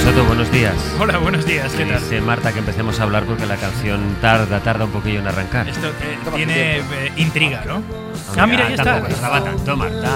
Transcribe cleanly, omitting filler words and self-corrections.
Soto, buenos días. Hola, buenos días, ¿qué tal? Dice Marta que empecemos a hablar porque la canción tarda un poquillo en arrancar. Esto tiene intriga, ¿no? Hombre, Ah, mira, ahí está. tampoco, Marta.